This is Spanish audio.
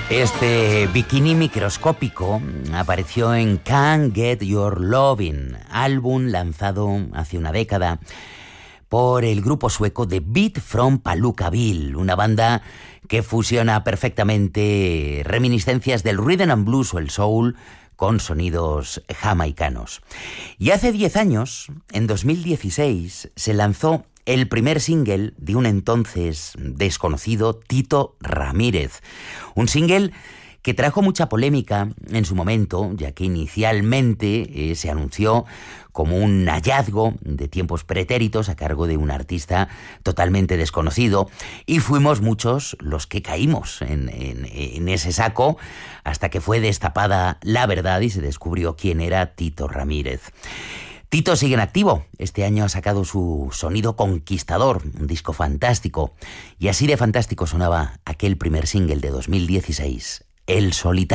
Este bikini microscópico apareció en Can't Get Your Lovin', álbum lanzado hace una década por el grupo sueco The Beat from Palookaville, una banda que fusiona perfectamente reminiscencias del rhythm and blues o el soul con sonidos jamaicanos. Y hace 10 años, en 2016, se lanzó el primer single de un entonces desconocido Tito Ramírez. Un single que trajo mucha polémica en su momento, ya que inicialmente se anunció como un hallazgo de tiempos pretéritos a cargo de un artista totalmente desconocido, y fuimos muchos los que caímos en ese saco hasta que fue destapada la verdad y se descubrió quién era Tito Ramírez. Tito sigue en activo. Este año ha sacado su sonido conquistador, un disco fantástico. Y así de fantástico sonaba aquel primer single de 2016, El Solitario.